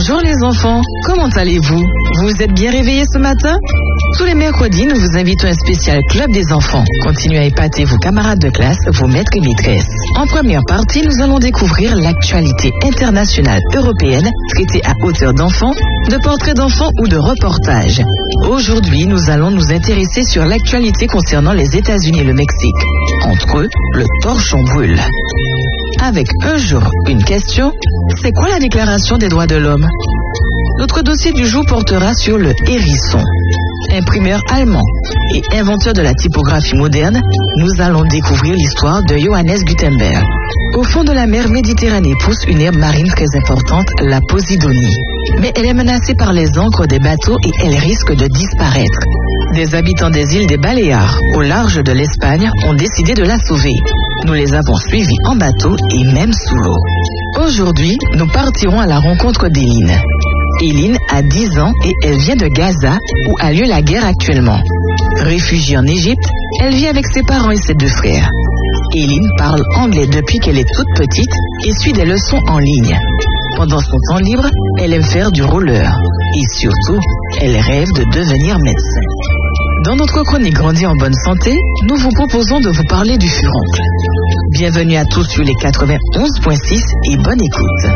Bonjour les enfants, comment allez-vous? Vous êtes bien réveillés ce matin? Tous les mercredis, nous vous invitons à un spécial Club des enfants. Continuez à épater vos camarades de classe, vos maîtres et maîtresses. En première partie, nous allons découvrir l'actualité internationale européenne traitée à hauteur d'enfants, de portraits d'enfants ou de reportages. Aujourd'hui, nous allons nous intéresser sur l'actualité concernant les États-Unis et le Mexique. Entre eux, le torchon brûle. Avec un jour, une question, c'est quoi la Déclaration des droits de l'homme? Notre dossier du jour portera sur le hérisson. Imprimeur allemand et inventeur de la typographie moderne, nous allons découvrir l'histoire de Johannes Gutenberg. Au fond de la mer Méditerranée pousse une herbe marine très importante, la posidonie. Mais elle est menacée par les ancres des bateaux et elle risque de disparaître. Des habitants des îles des Baléares, au large de l'Espagne, ont décidé de la sauver. Nous les avons suivis en bateau et même sous l'eau. Aujourd'hui, nous partirons à la rencontre d'Éline. Éline a 10 ans et elle vient de Gaza, où a lieu la guerre actuellement. Réfugiée en Égypte, elle vit avec ses parents et ses 2 frères. Éline parle anglais depuis qu'elle est toute petite et suit des leçons en ligne. Pendant son temps libre, elle aime faire du roller. Et surtout, elle rêve de devenir médecin. Dans notre chronique Grandir en bonne santé, nous vous proposons de vous parler du furoncle. Bienvenue à tous sur les 91.6 et bonne écoute.